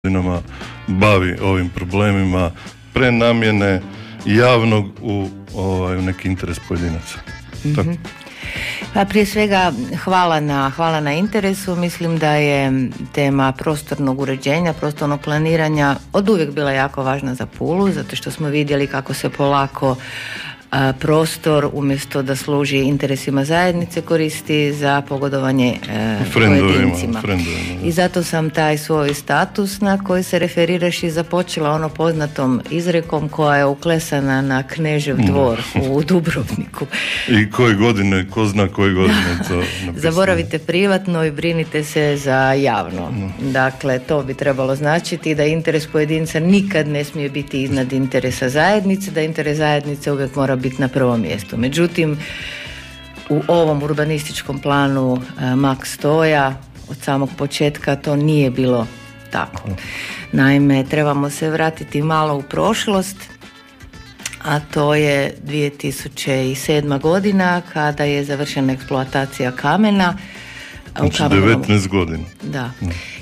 godinama bavi ovim problemima prenamjene javnog u neki interes pojedinaca. Mm-hmm. Pa prije svega hvala na interesu. Mislim da je tema prostornog uređenja, prostornog planiranja oduvijek bila jako važna za Pulu, zato što smo vidjeli kako se polako prostor umjesto da služi interesima zajednice koristi za pogodovanje pojedincima. I zato sam taj svoj status na koji se referiraš i započela poznatom izrekom koja je uklesana na Knežev dvor u Dubrovniku. I ko zna koje godine to napisano. Zaboravite privatno i brinite se za javno. Dakle, to bi trebalo značiti da interes pojedinca nikad ne smije biti iznad interesa zajednice, da interes zajednice uvijek mora biti na prvom mjestu. Međutim, u ovom urbanističkom planu Max Stoja od samog početka to nije bilo tako. Naime, trebamo se vratiti malo u prošlost, a to je 2007. godina kada je završena eksploatacija kamena. Znači 19 godina. Da.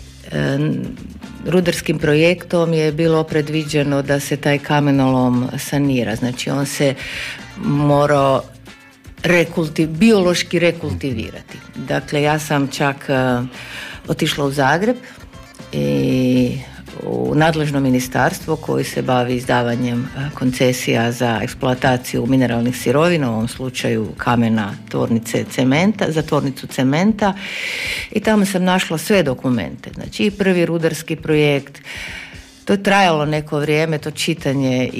Rudarskim projektom je bilo predviđeno da se taj kamenolom sanira. Znači on se morao biološki rekultivirati. Dakle, ja sam čak otišla u Zagreb i u nadležno ministarstvo koji se bavi izdavanjem koncesija za eksploataciju mineralnih sirovina, u ovom slučaju kamena, za tvornicu cementa, i tamo sam našla sve dokumente. Znači i prvi rudarski projekt, to je trajalo neko vrijeme, to čitanje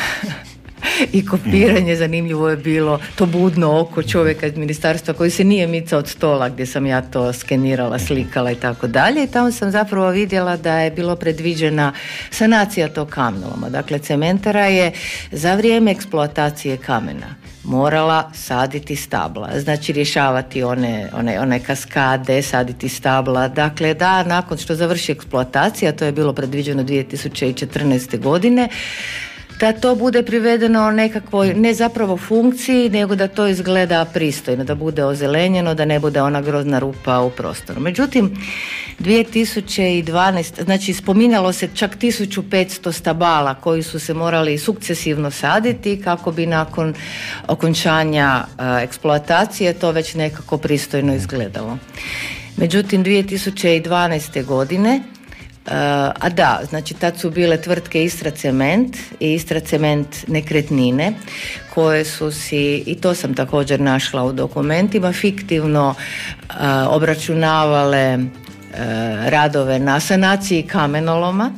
i kopiranje, zanimljivo je bilo to budno oko čovjeka iz ministarstva koji se nije micao od stola gdje sam ja to skenirala, slikala i tako dalje, i tamo sam zapravo vidjela da je bilo predviđena sanacija tog kamenoloma. Dakle, cementara je za vrijeme eksploatacije kamena morala saditi stabla, znači rješavati one kaskade, saditi stabla. Dakle, da nakon što završi eksploatacija, to je bilo predviđeno 2014. godine, da to bude privedeno nekakvoj, ne zapravo funkciji, nego da to izgleda pristojno, da bude ozelenjeno, da ne bude ona grozna rupa u prostoru. Međutim, 2012, znači spominjalo se čak 1500 stabala koji su se morali sukcesivno saditi kako bi nakon okončanja eksploatacije to već nekako pristojno izgledalo. Međutim, 2012. godine znači tad su bile tvrtke Istra Cement i Istra Cement Nekretnine koje su si, i to sam također našla u dokumentima, fiktivno obračunavale radove na sanaciji kamenoloma.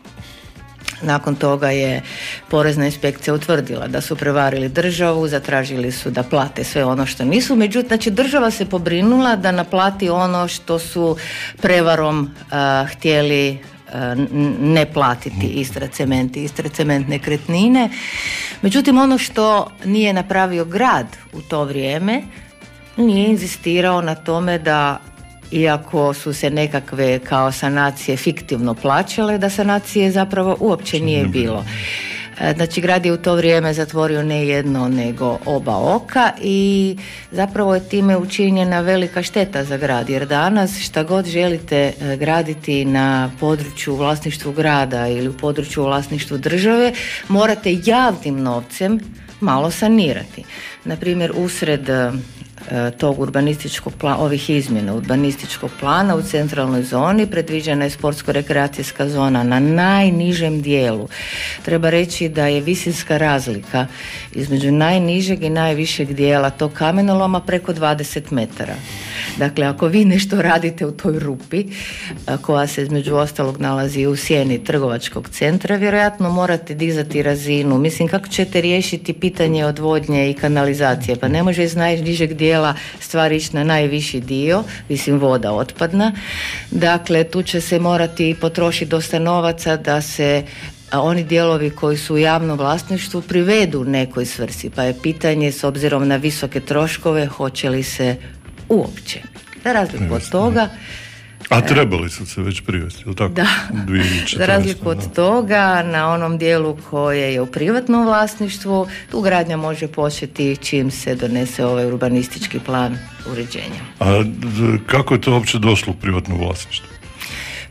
Nakon toga je porezna inspekcija utvrdila da su prevarili državu, zatražili su da plate sve ono što nisu. Međutim, znači država se pobrinula da naplati ono što su prevarom htjeli ne platiti Istra Cement i Istra Cement Nekretnine. Međutim, ono što nije napravio grad u to vrijeme, nije inzistirao na tome da, iako su se nekakve kao sanacije fiktivno plaćale, da sanacije zapravo uopće nije bilo. Znači, grad je u to vrijeme zatvorio ne jedno nego oba oka i zapravo je time učinjena velika šteta za grad, jer danas šta god želite graditi na području vlasništvu grada ili u području vlasništvu države, morate javnim novcem malo sanirati. Naprimjer, usred tog urbanističkog plana, ovih izmjena urbanističkog plana u centralnoj zoni predviđena je sportsko-rekreacijska zona na najnižem dijelu. Treba reći da je visinska razlika između najnižeg i najvišeg dijela tog kamenoloma preko 20 metara. Dakle, ako vi nešto radite u toj rupi koja se između ostalog nalazi u sjeni trgovačkog centra, vjerojatno morate dizati razinu. Mislim, kako ćete riješiti pitanje odvodnje i kanalizacije? Pa ne može iz najnižeg dijela stvari ići na najviši dio, mislim voda otpadna. Dakle, tu će se morati potrošiti dosta novaca da se oni dijelovi koji su u javnom vlasništvu privedu nekoj svrsi, pa je pitanje s obzirom na visoke troškove hoće li se uopće. Za razliku od toga, a trebali su se već privesti, ili tako? Da, 2014, za razliku od toga, na onom dijelu koje je u privatnom vlasništvu, tu gradnja može početi čim se donese ovaj urbanistički plan uređenja. A kako je to uopće došlo u privatno vlasništvo?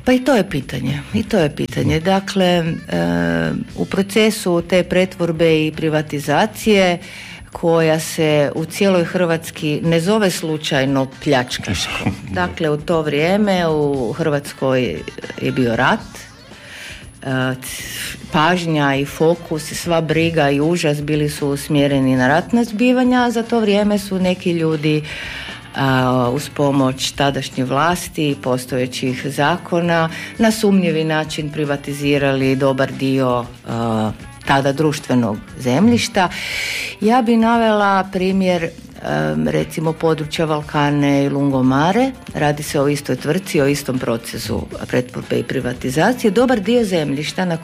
Pa i to je pitanje. Dakle, u procesu te pretvorbe i privatizacije koja se u cijeloj Hrvatskoj ne zove slučajno pljačkaško. Dakle, u to vrijeme u Hrvatskoj je bio rat, pažnja i fokus, sva briga i užas bili su usmjereni na ratna zbivanja, a za to vrijeme su neki ljudi uz pomoć tadašnje vlasti i postojećih zakona na sumnjivi način privatizirali dobar dio tada društvenog zemljišta. Ja bi navela primjer recimo područja Valkane i Lungomare. Radi se o istoj tvrtci, o istom procesu pretvorbe i privatizacije. Dobar dio zemljišta na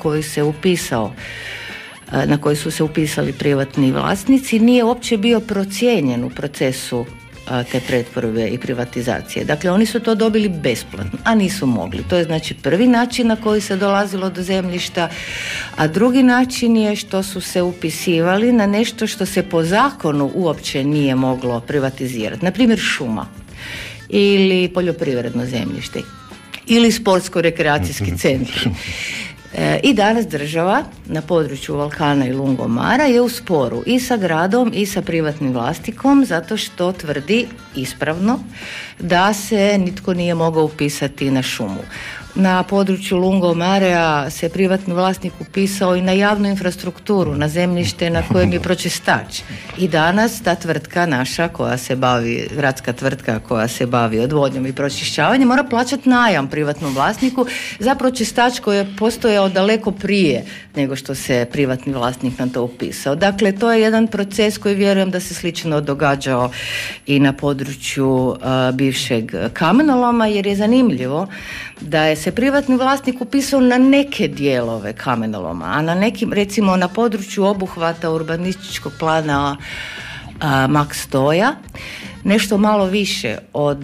koji su se upisali privatni vlasnici nije uopće bio procijenjen u procesu te pretvorbe i privatizacije. Dakle, oni su to dobili besplatno, a nisu mogli. To je znači prvi način na koji se dolazilo do zemljišta, a drugi način je što su se upisivali na nešto što se po zakonu uopće nije moglo privatizirati. Na primjer šuma ili poljoprivredno zemljište ili sportsko-rekreacijski centri. I danas država na području Valkana i Lungomara je u sporu i sa gradom i sa privatnim vlasnikom zato što tvrdi ispravno da se nitko nije mogao upisati na šumu. Na području Lungomarea se privatni vlasnik upisao i na javnu infrastrukturu, na zemljište na kojem je pročistač. I danas ta tvrtka naša koja se bavi, gradska tvrtka koja se bavi odvodnjom i pročišćavanjem mora plaćati najam privatnom vlasniku za pročistač koji je postojao daleko prije nego što se privatni vlasnik na to upisao. Dakle, to je jedan proces koji vjerujem da se slično događao i na području bivšeg kamenoloma, jer je zanimljivo da je se privatni vlasnik upisao na neke dijelove kamenoloma, a na nekim, recimo na području obuhvata urbanističkog plana Maks Stoja, nešto malo više od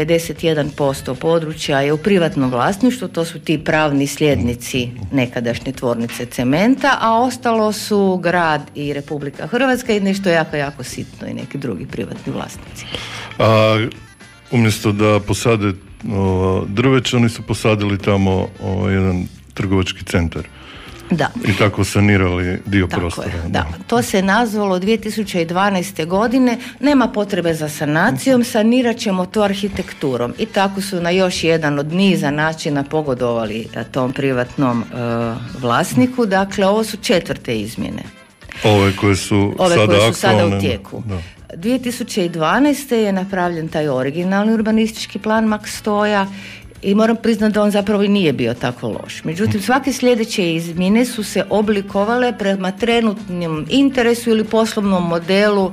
51% područja je u privatnom vlasništvu, to su ti pravni sljednici nekadašnje tvornice cementa, a ostalo su grad i Republika Hrvatska i nešto jako, jako sitno i neki drugi privatni vlasnici. A umjesto da posade drveće, oni su posadili tamo jedan trgovački centar. Da. I tako sanirali dio tako prostora. Da. To se nazvalo 2012. godine, nema potrebe za sanacijom, sanirat ćemo to arhitekturom. I tako su na još jedan od niza načina pogodovali tom privatnom vlasniku. Dakle, ovo su 4. izmjene. Ove koje su sada u tijeku. Da. 2012. je napravljen taj originalni urbanistički plan Maks Stoja i moram priznati da on zapravo i nije bio tako loš. Međutim, svake sljedeće izmjene su se oblikovale prema trenutnom interesu ili poslovnom modelu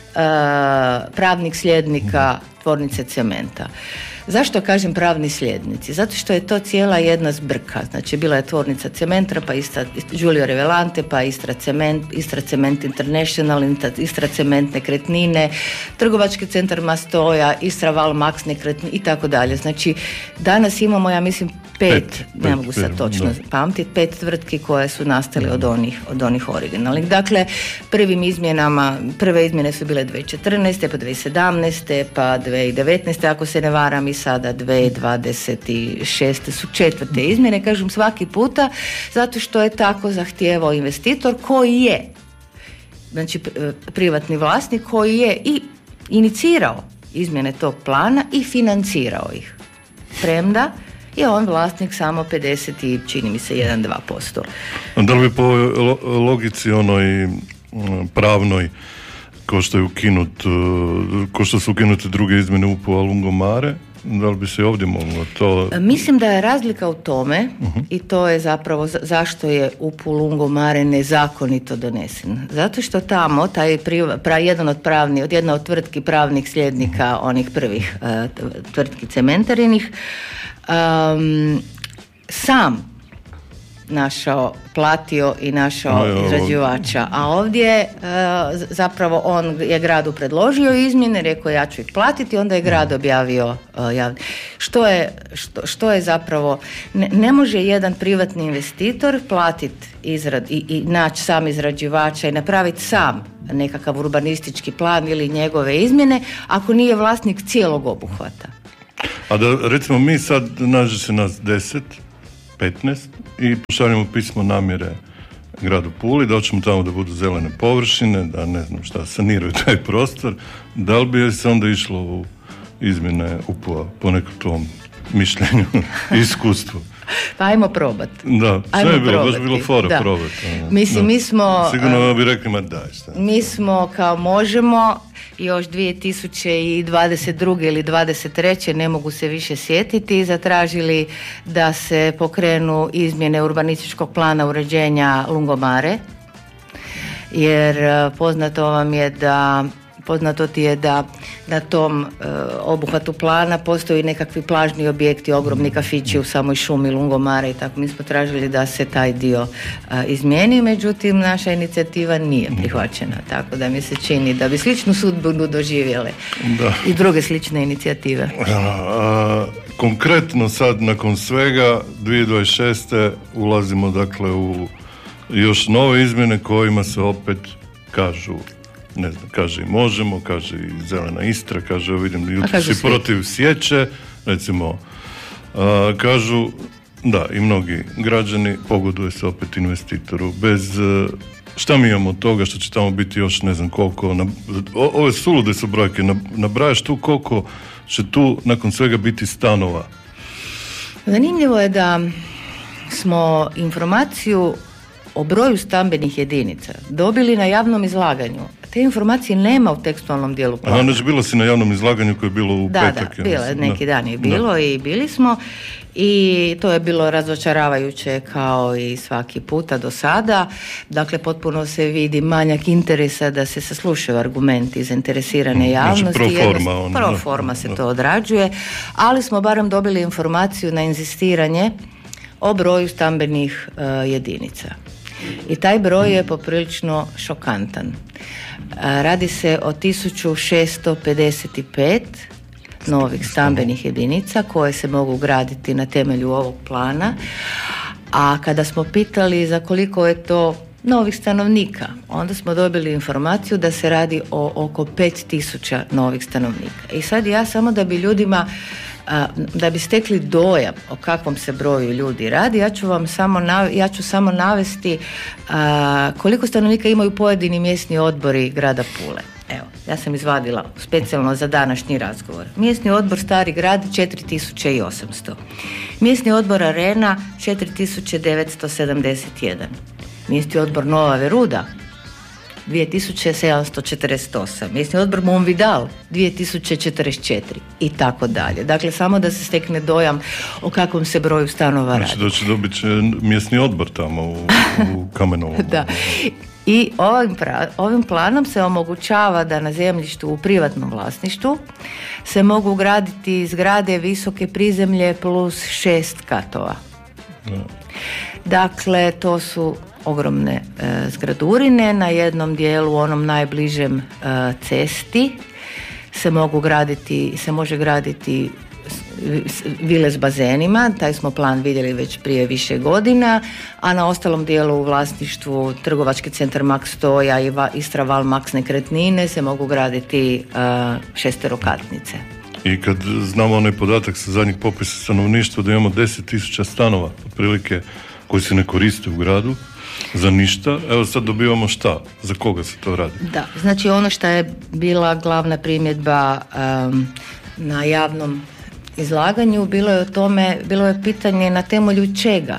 pravnih sljednika tvornice cementa. Zašto kažem pravni sljednici? Zato što je to cijela jedna zbrka. Znači, bila je tvornica Cementra, pa Giulio Revelante, pa Istra Cement International, Istra Cement nekretnine, trgovački centar Mastoja, Istra Val Max nekretnine i tako dalje. Znači, danas imamo, ja mislim, pet, ne mogu sad točno pamtiti, 5 tvrtki koje su nastale od onih originalnih. Dakle, prve izmjene su bile 2014. pa 2017. pa 2019. ako se ne varam, i sada 2026. su 4. izmjene, kažem svaki puta, zato što je tako zahtijevao investitor koji je, znači privatni vlasnik koji je i inicirao izmjene tog plana i financirao ih. Premda je on vlasnik samo 50 i čini mi se 1-2%. Da li bi po logici onoj pravnoj ko što su ukinute druge izmjene UPU-a Lungomare, da li bi se ovdje moglo to... Mislim da je razlika u tome i to je zapravo zašto je UPU Lungomare nezakonito donesen. Zato što tamo jedna od tvrtki pravnih sljednika onih prvih tvrtki cementarinih sam platio i našao izrađivača, a ovdje zapravo on je gradu predložio izmjene, rekao ja ću ih platiti, onda je grad objavio javni. Što je zapravo, ne može jedan privatni investitor platiti i naći sam izrađivača i napraviti sam nekakav urbanistički plan ili njegove izmjene ako nije vlasnik cijelog obuhvata. A da, recimo, mi sad nađe se nas 10, 15 i pošaljemo pismo namjere gradu Puli, da hoćemo tamo da budu zelene površine, da ne znam šta, saniraju taj prostor. Da li bi se onda išlo u izmjene UPU-a po nekom tom mišljenju i iskustvu? Pa ajmo probati. Da, sve je bilo, baš bilo fora probati. Mislim, mi smo... Sigurno bi rekli, ma daj šta. Mi smo kao Možemo još 2022. ili 2023. ne mogu se više sjetiti, zatražili da se pokrenu izmjene urbanističkog plana uređenja Lungomare, jer poznato ti je da na tom obuhvatu plana postoji nekakvi plažni objekti, ogromni kafići u samoj šumi Lungomare i tako. Mi smo tražili da se taj dio izmijeni, međutim naša inicijativa nije prihvaćena, tako da mi se čini da bi sličnu sudbinu doživjele i druge slične inicijative. Konkretno sad nakon svega 2026. ulazimo dakle u još nove izmjene kojima se opet kažu, ne znam, kaže i Možemo, kaže i Zelena Istra, kaže, vidim, jutro si protiv sječe, recimo, kažu, da, i mnogi građani, pogoduje se opet investitoru, bez, šta mi imamo od toga što će tamo biti još ne znam koliko, ove sulude su brojke, nabrajaš tu koliko će tu nakon svega biti stanova. Zanimljivo je da smo informaciju o broju stambenih jedinica dobili na javnom izlaganju. Te informacije nema u tekstualnom dijelu plana. Znači bilo si na javnom izlaganju koje je bilo u petak. Da, bilo, neki dan je bilo i bili smo i to je bilo razočaravajuće kao i svaki puta do sada. Dakle, potpuno se vidi manjak interesa da se saslušaju argumenti zainteresirane javnosti. Znači pro forma se to odrađuje, ali smo barem dobili informaciju na inzistiranje o broju stambenih jedinica. I taj broj je poprilično šokantan. Radi se o 1655 novih stambenih jedinica koje se mogu graditi na temelju ovog plana, a kada smo pitali za koliko je to novih stanovnika, onda smo dobili informaciju da se radi o oko 5000 novih stanovnika. I sad ja samo da bi ljudima da bi stekli dojam o kakvom se broju ljudi radi, ja ću samo navesti koliko stanovnika imaju pojedini mjesni odbori grada Pule. Evo, ja sam izvadila specijalno za današnji razgovor. Mjesni odbor Stari grad 4800. Mjesni odbor Arena 4971. Mjesni odbor Nova Veruda 2748. Mjesni odbor Monvidal 2044 i tako dalje. Dakle, samo da se stekne dojam o kakvom se broju stanova radi. Znači da će dobiti mjesni odbor tamo u Kamenolomu. Da. I ovim planom se omogućava da na zemljištu u privatnom vlasništvu se mogu graditi zgrade visoke prizemlje plus 6 katova. Da. Dakle, to su ogromne zgradurine. Na jednom dijelu, onom najbližem cesti, se može graditi vile s bazenima. Taj smo plan vidjeli već prije više godina, a na ostalom dijelu u vlasništvu trgovački centar Max Stoja i Istra Val Max nekretnine se mogu graditi šesterokatnice. I kad znamo onaj podatak sa zadnjih popisa stanovništva da imamo 10.000 stanova otprilike koji se ne koriste u gradu za ništa, evo sad dobivamo šta? Za koga se to radi? Da, znači ono što je bila glavna primjedba na javnom izlaganju bilo je pitanje na temelju čega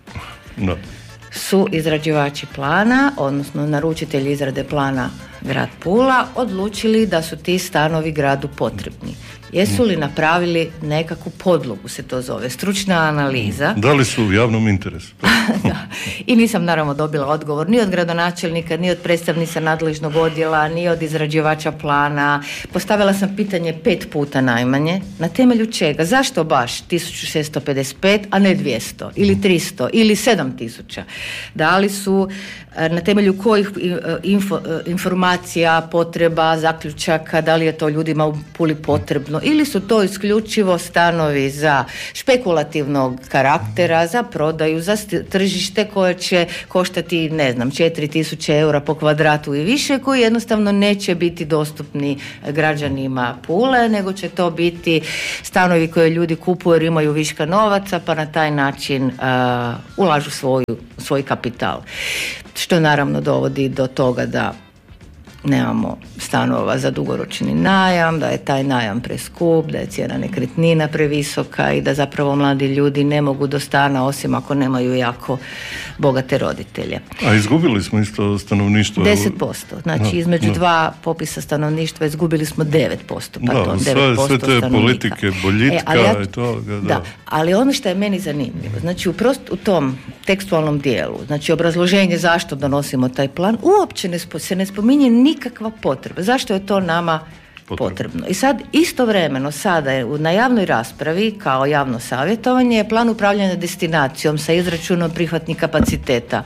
su izrađivači plana, odnosno naručitelji izrade plana grad Pula, odlučili da su ti stanovi gradu potrebni. Jesu li napravili nekakvu podlogu, se to zove, stručna analiza. Da li su u javnom interesu? Da. I nisam naravno dobila odgovor ni od gradonačelnika, ni od predstavnica nadležnog odjela, ni od izrađivača plana. Postavila sam pitanje 5 puta najmanje. Na temelju čega? Zašto baš 1655, a ne 200 ili 300 ili 7000? Da li su na temelju kojih informacija, potreba, zaključaka, da li je to ljudima u Puli potrebno ili su to isključivo stanovi za špekulativnog karaktera, za prodaju, za tržište koje će koštati, 4.000 eura po kvadratu i više, koji jednostavno neće biti dostupni građanima Pule, nego će to biti stanovi koje ljudi kupuju jer imaju viška novaca, pa na taj način ulažu svoj kapital. Što naravno dovodi do toga da nemamo stanova za dugoročni najam, da je taj najam preskup, da je cijena nekretnina previsoka i da zapravo mladi ljudi ne mogu do stana osim ako nemaju jako bogate roditelje. A izgubili smo isto stanovništvo? 10%. Znači između dva popisa stanovništva izgubili smo 9%. Pardon, 9% sve te stanovnika. Politike, boljitka i toga. Da, ali ono što je meni zanimljivo, znači u tom tekstualnom dijelu, znači obrazloženje zašto donosimo taj plan, uopće se ne spominje nikakva potreba. Zašto je to nama potrebno? I sad istovremeno sada je na javnoj raspravi kao javno savjetovanje je plan upravljanja destinacijom sa izračunom prihvatnih kapaciteta.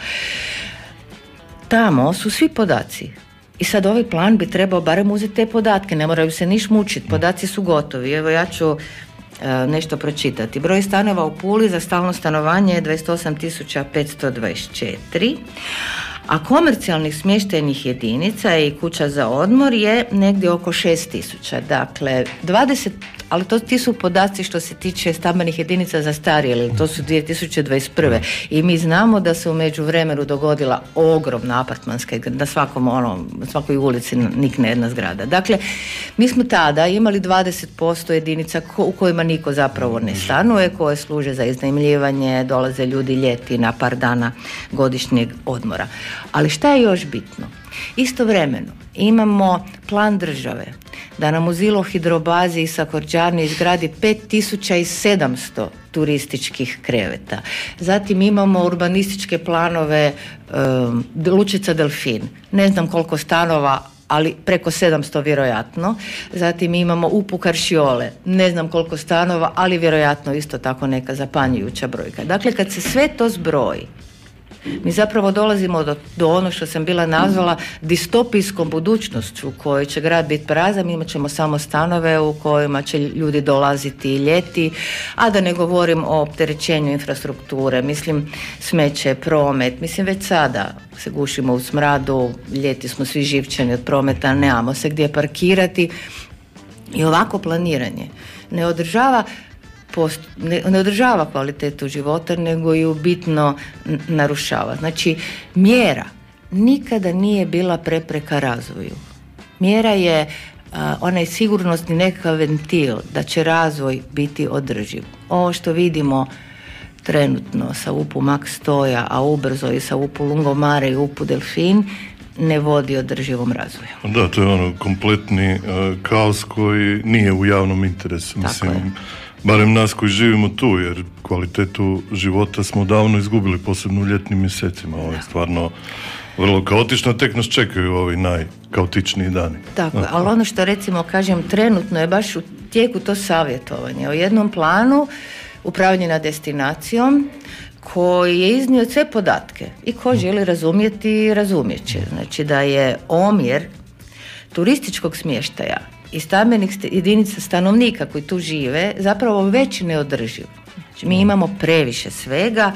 Tamo su svi podaci. I sad ovaj plan bi trebao barem uzeti te podatke, ne moraju se niš mučiti, podaci su gotovi. Evo ja ću nešto pročitati. Broj stanova u Puli za stalno stanovanje je 28.524, a komercijalnih smještajnih jedinica i kuća za odmor je negdje oko 6.000. Dakle, ali ti su podaci što se tiče stambenih jedinica za starije, to su 2021. I mi znamo da se u međuvremenu dogodila ogromna apartmanska, na svakoj ulici nikne jedna zgrada. Dakle, mi smo tada imali 20% jedinica u kojima niko zapravo ne stanuje, koje služe za iznajmljivanje, dolaze ljudi ljeti na par dana godišnjeg odmora. Ali šta je još bitno? Istovremeno imamo plan države da nam u Zilo hidrobazi i Sakorđani izgradi 5.700 turističkih kreveta. Zatim imamo urbanističke planove Lučica Delfin. Ne znam koliko stanova, ali preko 700 vjerojatno. Zatim imamo Upu Karšiole. Ne znam koliko stanova, ali vjerojatno isto tako neka zapanjujuća brojka. Dakle, kad se sve to zbroji, mi zapravo dolazimo do ono što sam bila nazvala distopijskom budućnošću u kojoj će grad biti prazan, imat ćemo samo stanove u kojima će ljudi dolaziti ljeti, a da ne govorim o opterećenju infrastrukture, mislim smeće, promet, mislim već sada se gušimo u smradu, ljeti smo svi živčani od prometa, nemamo se gdje parkirati i ovako planiranje ne održava kvalitetu života, nego ju bitno narušava. Znači, mjera nikada nije bila prepreka razvoju. Mjera je onaj sigurnosni nekakav ventil da će razvoj biti održiv. Ovo što vidimo trenutno sa UPU Max Stoja, a ubrzo i sa UPU Lungomare i UPU Delfin, ne vodi održivom razvoju. Da, to je kompletni kaos koji nije u javnom interesu. Mislim, barem nas koji živimo tu, jer kvalitetu života smo davno izgubili, posebno u ljetnim mjesecima. Ovo je stvarno vrlo kaotično, tek nas čekaju ovi najkaotičniji dani. Tako, ali ono što recimo kažem, trenutno je baš u tijeku to savjetovanje o jednom planu upravljanja destinacijom koji je iznio sve podatke i ko želi razumjeti, razumjet će. Znači da je omjer turističkog smještaja i stambenih jedinica stanovnika koji tu žive zapravo već neodrživ. Znači, mi imamo previše svega.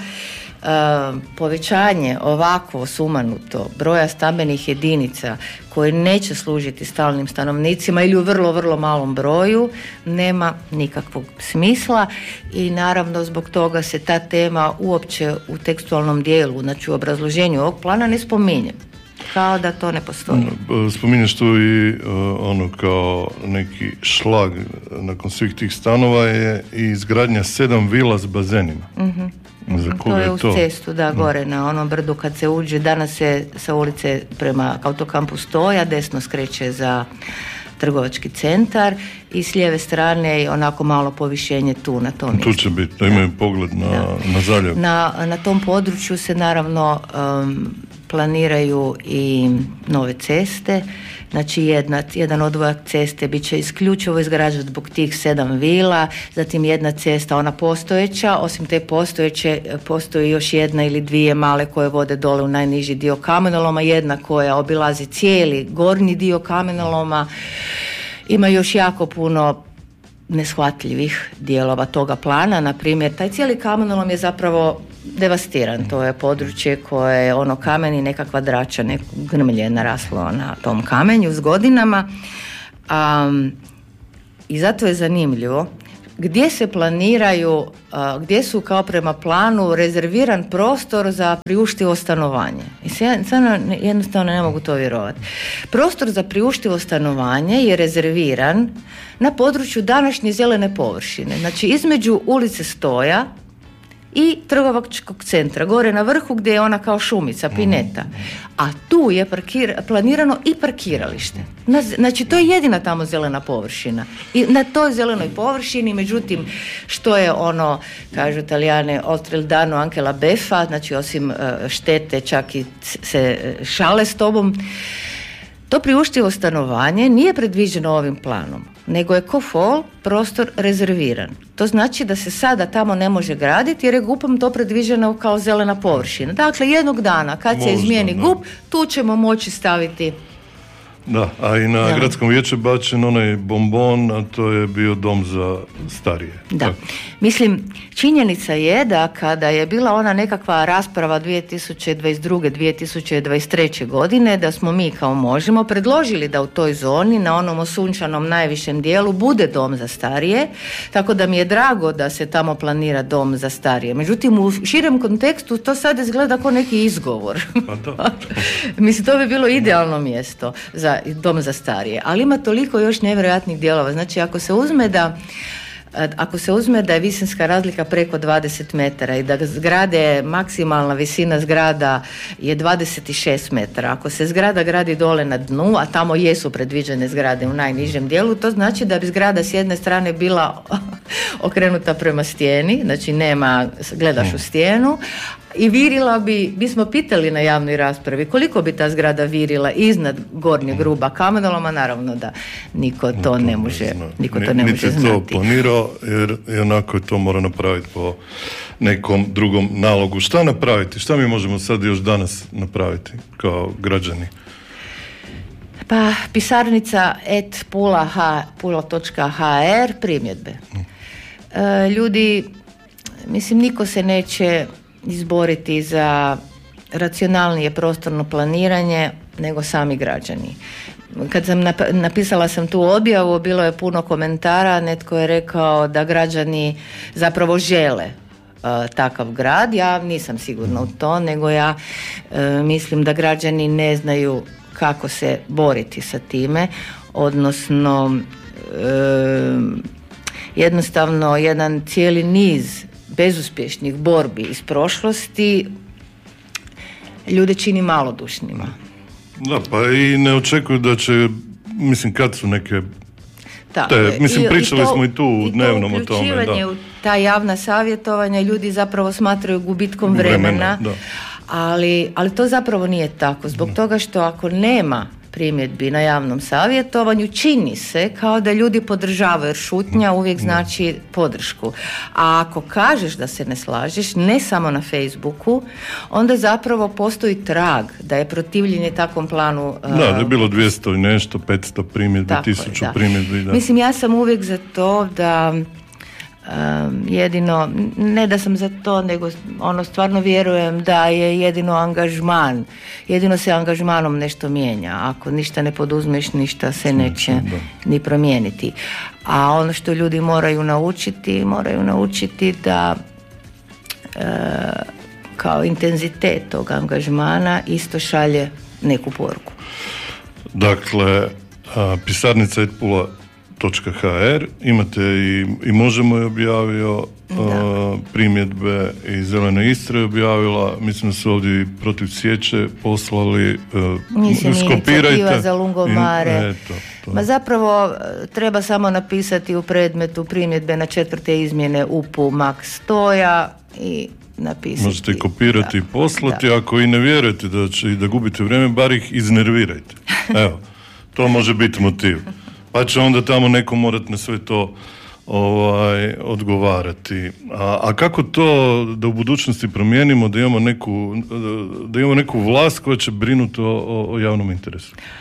Povećanje ovako sumanuto broja stambenih jedinica koje neće služiti stalnim stanovnicima ili u vrlo, vrlo malom broju nema nikakvog smisla i naravno zbog toga se ta tema uopće u tekstualnom dijelu, znači u obrazloženju ovog plana ne spominje. Kao da to ne postoji. Spominješ tu i kao neki šlag nakon svih tih stanova je i izgradnja 7 vila s bazenima. Mm-hmm. To je uz cestu, gore na onom brdu kad se uđe, danas se sa ulice prema autokampu Stoja, desno skreće za trgovački centar i s lijeve strane je onako malo povišenje tu na tom mjestu. Tu će biti, da imaju pogled na zaljev. Na tom području se naravno planiraju i nove ceste, znači jedan odvojak ceste bit će isključivo izgrađen zbog tih 7 vila, zatim jedna cesta, ona postojeća, osim te postojeće postoji još jedna ili dvije male koje vode dole u najniži dio kamenoloma, jedna koja obilazi cijeli gornji dio kamenoloma, ima još jako puno neshvatljivih dijelova toga plana. Na primjer, taj cijeli kamenolom je zapravo devastiran. To je područje koje je ono kamen i nekakva drača, neko grmlje je naraslo na tom kamenju s godinama. I zato je zanimljivo gdje se planiraju, gdje su kao prema planu rezerviran prostor za priuštivo stanovanje. I jednostavno ne mogu to vjerovati. Prostor za priuštivo stanovanje je rezerviran na području današnje zelene površine. Znači između ulice Stoja i trgovačkog centra, gore na vrhu gdje je ona kao šumica, pineta. A tu je planirano i parkiralište. Znači to je jedina tamo zelena površina. I na toj zelenoj površini, međutim, što je ono, kažu Italijane, oltre il danno anche la beffa, znači osim štete čak i se šale s tobom. To priuštivo stanovanje nije predviđeno ovim planom, nego je ko fol prostor rezerviran. To znači da se sada tamo ne može graditi jer je GUP-om to predviđeno kao zelena površina. Dakle, jednog dana kad se izmijeni GUP, tu ćemo moći staviti. Da, a i na gradskom vijeću bačen onaj bombon, a to je bio dom za starije. Da, mislim, činjenica je da kada je bila ona nekakva rasprava 2022. 2023. godine, da smo mi kao Možemo predložili da u toj zoni, na onom osunčanom najvišem dijelu, bude dom za starije, tako da mi je drago da se tamo planira dom za starije. Međutim, u širem kontekstu to sad izgleda kao neki izgovor. Pa da. Mislim, to bi bilo idealno mjesto za dom za starije, ali ima toliko još nevjerojatnih dijelova. Znači, ako se uzme da je visinska razlika preko 20 metara i da zgrade, maksimalna visina zgrada je 26 metara, ako se zgrada gradi dole na dnu, a tamo jesu predviđene zgrade u najnižem dijelu, to znači da bi zgrada s jedne strane bila okrenuta prema stijeni, znači gledaš u stijenu, i virila bi smo pitali na javnoj raspravi koliko bi ta zgrada virila iznad gornjeg ruba kamenoloma, naravno da niko to ne može znati. Niti to planirao, jer onako to mora napraviti po nekom drugom nalogu. Šta napraviti? Šta mi možemo sad još danas napraviti kao građani? Pa pisarnica @pula.hr primjedbe. Ljudi, mislim, niko se neće izboriti za racionalnije prostorno planiranje nego sami građani. Kad sam napisala sam tu objavu, bilo je puno komentara, netko je rekao da građani zapravo žele takav grad. Ja nisam sigurna u to, nego ja mislim da građani ne znaju kako se boriti sa time, odnosno jednostavno jedan cijeli niz bezuspješnih borbi iz prošlosti ljude čini malodušnima. Da, pa i ne očekuju da će, mislim, kad su neke pričali smo i tu u dnevnom o tome. I to uključivanje u ta javna savjetovanja ljudi zapravo smatraju gubitkom vremena. Ali to zapravo nije tako. Zbog toga što ako nema primjedbi na javnom savjetovanju, čini se kao da ljudi podržavaju, jer šutnja uvijek znači podršku. A ako kažeš da se ne slažeš, ne samo na Facebooku, onda zapravo postoji trag da je protivljenje takvom planu. Da je bilo 200 i nešto, 500 primjedbi, 1000 primjedbi. Da. Mislim, ja sam uvijek za to da jedino, ne da sam za to, nego stvarno vjerujem da je jedino se angažmanom nešto mijenja. Ako ništa ne poduzmeš, ništa se neće ni promijeniti. A ono što ljudi moraju naučiti da kao intenzitet tog angažmana isto šalje neku poruku. Dakle, pisarnica @pula.hr, imate i Možemo je objavio primjedbe, i Zelena Istra je objavila, mislim da su ovdje protiv sječe poslali, inicijativa za Lungomare. Ma zapravo treba samo napisati u predmetu primjedbe na 4. izmjene UP-u Max Stoja i napisati. Možete i kopirati i poslati, ako i ne vjerujete da gubite vrijeme, bar ih iznervirajte. Evo, to može biti motiv. Pa će onda tamo neko morati na sve to odgovarati. A kako to da u budućnosti promijenimo, da imamo neku vlast koja će brinuti o javnom interesu?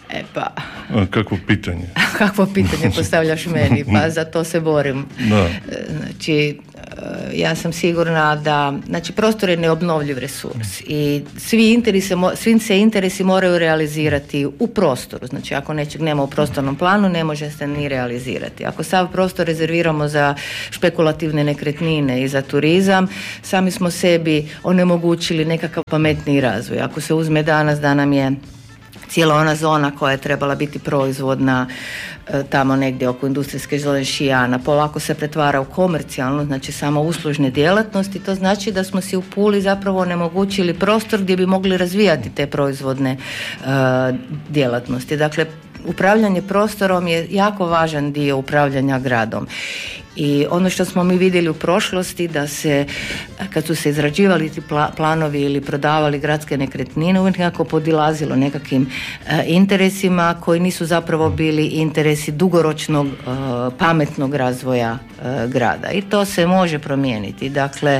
Pa... Kakvo pitanje? Kakvo pitanje postavljaš meni? Pa za to se borim. Da. Znači, ja sam sigurna da, znači, prostor je neobnovljiv resurs i svi se interesi moraju realizirati u prostoru. Znači, ako nečeg nema u prostornom planu, ne može se ni realizirati. Ako sav prostor rezerviramo za špekulativne nekretnine i za turizam, sami smo sebi onemogućili nekakav pametniji razvoj. Ako se uzme danas da nam je cijela ona zona koja je trebala biti proizvodna tamo negdje oko industrijske zone Šijana, polako se pretvara u komercijalnu, znači samo uslužne djelatnosti, to znači da smo si u Puli zapravo onemogućili prostor gdje bi mogli razvijati te proizvodne djelatnosti. Dakle, upravljanje prostorom je jako važan dio upravljanja gradom. I ono što smo mi vidjeli u prošlosti, da se, kad su se izrađivali ti planovi ili prodavali gradske nekretnine, uvijek nekako podilazilo nekakvim interesima koji nisu zapravo bili interesi dugoročnog pametnog razvoja grada. I to se može promijeniti. Dakle,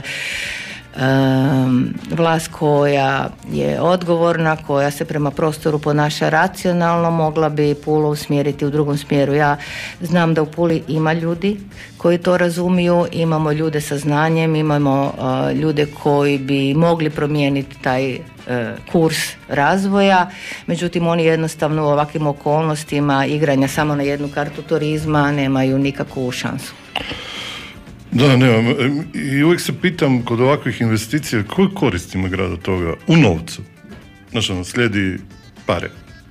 vlast koja je odgovorna, koja se prema prostoru ponaša racionalno, mogla bi Pulu usmjeriti u drugom smjeru. Ja znam da u Puli ima ljudi koji to razumiju, imamo ljude sa znanjem, imamo ljude koji bi mogli promijeniti taj kurs razvoja, međutim oni jednostavno u ovakvim okolnostima igranja samo na jednu kartu turizma nemaju nikakvu šansu. Da, nemam. I uvijek se pitam kod ovakvih investicija koju korist ima grad od toga u novcu? Znači, slijedi pare.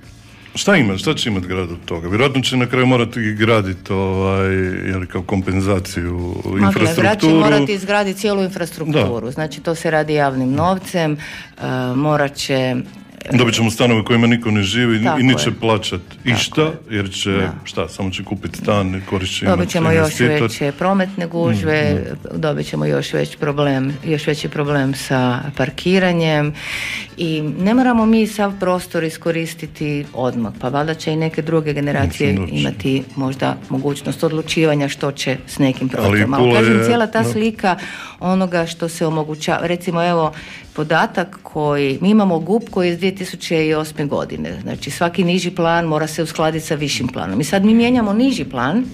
Šta će imati grad od toga? Vjerojatno će na kraju morati graditi kao kompenzaciju infrastrukturu. Grad će morati izgraditi cijelu infrastrukturu. Da. Znači, to se radi javnim novcem, morat će... Dobit ćemo stanove kojima niko ne živi i neće plaćati išta, jer će, samo će kupiti stan, korist će imati. Dobit ćemo još veće prometne gužve, dobit ćemo još veći problem sa parkiranjem i ne moramo mi sav prostor iskoristiti odmah, pa valjda će i neke druge generacije imati možda mogućnost odlučivanja što će s nekim prostorom. Ali kažem, cijela ta slika onoga što se omogućava, recimo evo, podatak koji, mi imamo GUP koji je iz 2008. godine, znači svaki niži plan mora se uskladiti sa višim planom. I sad mi mijenjamo niži plan,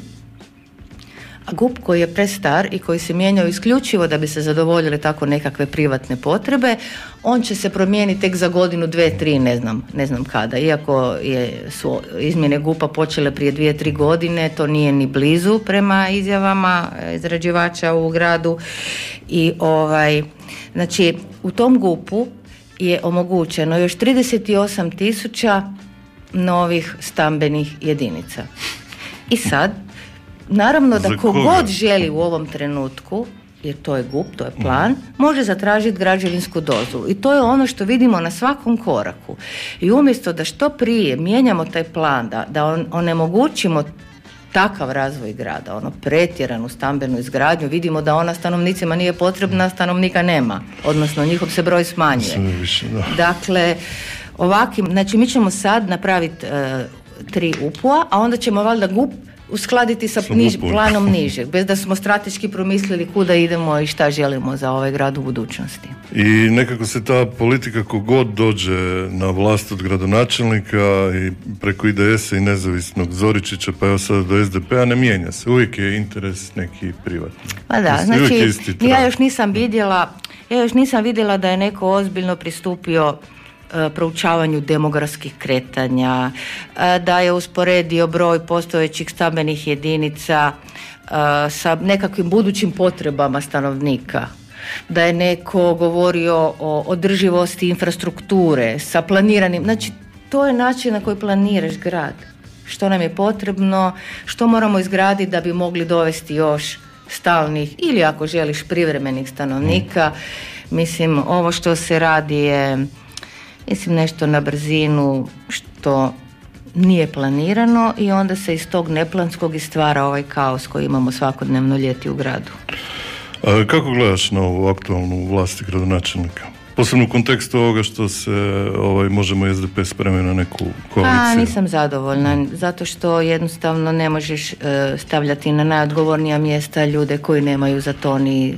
a GUP koji je prestar i koji se mijenjao isključivo da bi se zadovoljile tako nekakve privatne potrebe, on će se promijeniti tek za godinu, 2, 3, ne znam kada. Iako su izmjene GUP-a počele prije 2-3 godine, to nije ni blizu prema izjavama izrađivača u gradu. I znači, u tom GUP-u je omogućeno još 38.000 novih stambenih jedinica. I sad, naravno da kogod želi u ovom trenutku, jer to je GUP, to je plan, može zatražiti građevinsku dozvolu. I to je ono što vidimo na svakom koraku. I umjesto da što prije mijenjamo taj plan, da onemogućimo takav razvoj grada, pretjeranu stambenu izgradnju, vidimo da ona stanovnicima nije potrebna, stanovnika nema, odnosno njihov se broj smanjuje. Dakle, znači mi ćemo sad napraviti 3 UPU-a, a onda ćemo valjda GUP uskladiti sa planom nižeg, bez da smo strateški promislili kuda idemo i šta želimo za ovaj grad u budućnosti. I nekako se ta politika kogod dođe na vlast od gradonačelnika i preko IDS-a i nezavisnog Zoričića pa evo sada do SDP-a ne mijenja se. Uvijek je interes neki privatni. Pa da, znači ja još nisam vidjela da je neko ozbiljno pristupio proučavanju demografskih kretanja, da je usporedio broj postojećih stambenih jedinica sa nekakvim budućim potrebama stanovnika, da je neko govorio o održivosti infrastrukture sa planiranim, znači to je način na koji planiraš grad, što nam je potrebno, što moramo izgraditi da bi mogli dovesti još stalnih ili ako želiš privremenih stanovnika. Mislim, ovo što se radi je nešto na brzinu što nije planirano i onda se iz tog neplanskog stvara ovaj kaos koji imamo svakodnevno ljeti u gradu. Kako gledaš na ovu aktualnu vlast gradonačelnika? Posebno u kontekstu ovoga što se možemo i SDP spremio na neku koaliciju. Nisam zadovoljna, zato što jednostavno ne možeš stavljati na najodgovornija mjesta ljude koji nemaju za to ni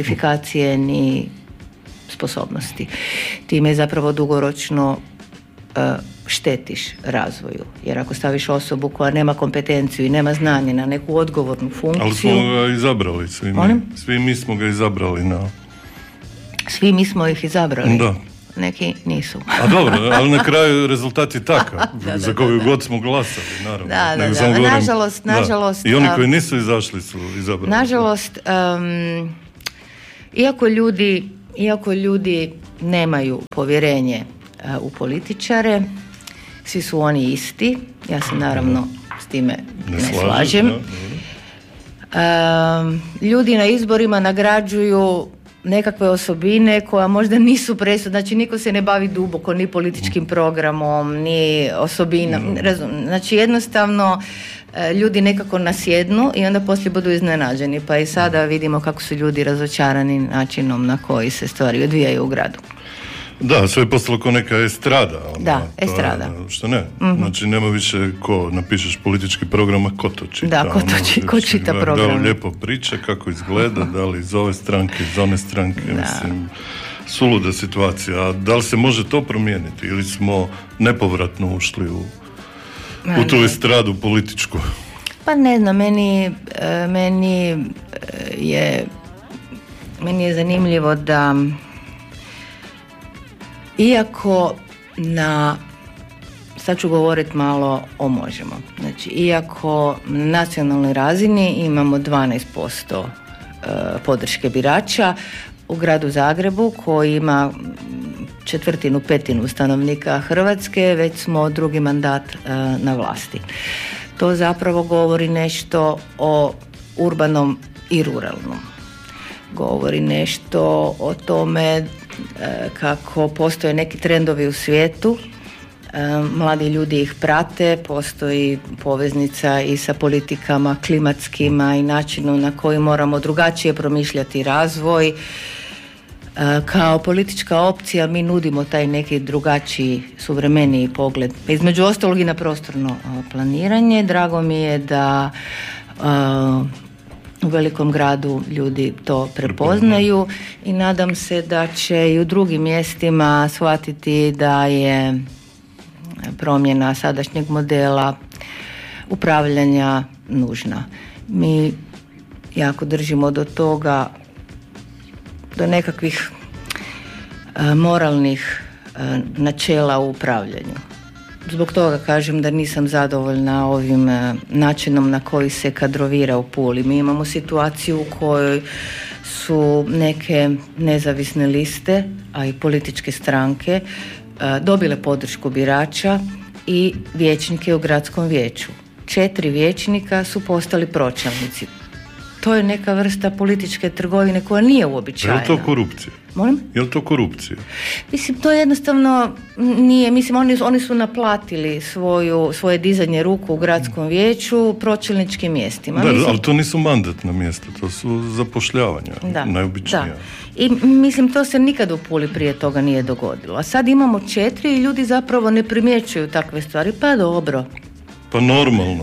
kvalifikacije ni sposobnosti. Time je zapravo dugoročno štetiš razvoju. Jer ako staviš osobu koja nema kompetenciju i nema znanje na neku odgovornu funkciju... Ali smo ga izabrali svi mi. Svi mi smo ga izabrali na... Svi mi smo ih izabrali? Da. Neki nisu. A dobro, ali na kraju rezultat je takav, za koju god smo glasali, naravno. Da. Nažalost... I oni koji nisu izašli su izabrali. Nažalost, iako ljudi nemaju povjerenje u političare, svi su oni isti, ja se naravno s time ne slažem. Ljudi na izborima nagrađuju nekakve osobine koja možda nisu presudne, znači niko se ne bavi duboko ni političkim programom, ni osobinom, znači jednostavno ljudi nekako nasjednu i onda poslije budu iznenađeni, pa i sada vidimo kako su ljudi razočarani načinom na koji se stvari odvijaju u gradu. Da, sve je postalo kao neka estrada. Estrada. Što ne? Znači nema više ko napišeš politički program, a ko to čita. Da, ko čita program. Da li lijepo priča, kako izgleda, da li iz ove stranke, iz one stranke, mislim, suluda situacija. A da li se može to promijeniti ili smo nepovratno ušli u tu estradu političku? Pa ne znam, meni je zanimljivo da iako sad ću govoriti malo o Možemo. Znači, iako na nacionalnoj razini imamo 12% podrške birača, u gradu Zagrebu koji ima 1/4 stanovnika Hrvatske, već smo drugi mandat na vlasti. To zapravo govori nešto o urbanom i ruralnom. Govori nešto o tome kako postoje neki trendovi u svijetu, mladi ljudi ih prate, postoji poveznica i sa politikama klimatskima i načinom na koji moramo drugačije promišljati razvoj. Kao politička opcija mi nudimo taj neki drugačiji, suvremeniji pogled, između ostalog i na prostorno planiranje. Drago mi je da u velikom gradu ljudi to prepoznaju i nadam se da će i u drugim mjestima shvatiti da je promjena sadašnjeg modela upravljanja nužna. Mi jako držimo do toga, do nekakvih moralnih načela u upravljanju. Zbog toga kažem da nisam zadovoljna ovim načinom na koji se kadrovira u Puli. Mi imamo situaciju u kojoj su neke nezavisne liste, a i političke stranke dobile podršku birača i vijećnike u gradskom vijeću. 4 vijećnika su postali pročelnici. To je neka vrsta političke trgovine koja nije uobičajena. Je li to korupcija? Molim? Je li to korupcija? Mislim, to jednostavno nije. Mislim, oni su naplatili svoje dizanje ruku u gradskom vijeću pročelničkim mjestima. Da, ali to nisu mandatna mjesta, to su zapošljavanja, najobičnija. Da. I mislim, to se nikad u Puli prije toga nije dogodilo. A sad imamo 4 i ljudi zapravo ne primjećuju takve stvari. Pa dobro. Pa normalno.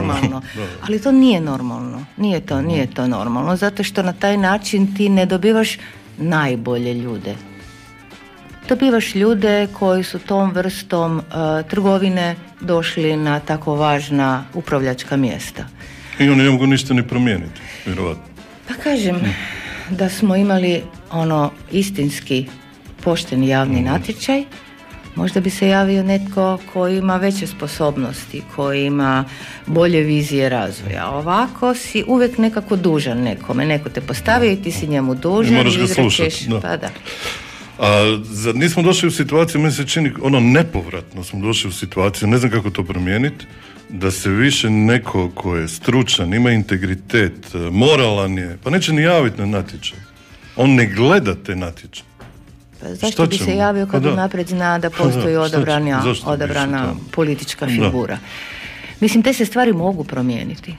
Ali to nije normalno. Nije to normalno, zato što na taj način ti ne dobivaš najbolje ljude. Dobivaš ljude koji su tom vrstom trgovine došli na tako važna upravljačka mjesta. I oni ne mogu ništa ni promijeniti, vjerovatno. Pa kažem, da smo imali istinski pošteni javni natječaj, možda bi se javio netko koji ima veće sposobnosti, koji ima bolje vizije razvoja. Ovako si uvijek nekako dužan nekome. Neko te postavi i ti si njemu dužan. I moraš ga slušati. Pa da. A zar nismo došli u situaciju, meni se čini, nepovratno smo došli u situaciju, ne znam kako to promijeniti, da se više neko ko je stručan, ima integritet, moralan je, pa neće ni javiti na natječaj. On ne gleda te natječaje. Zašto bi se javio kad unaprijed zna da postoji odabrana politička figura? Mislim, te se stvari mogu promijeniti.